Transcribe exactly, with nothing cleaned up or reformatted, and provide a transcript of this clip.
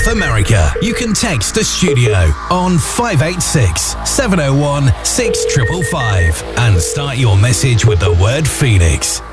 America, you can text the studio on five eight six, seven oh one, six five five five and start your message with the word Phoenix.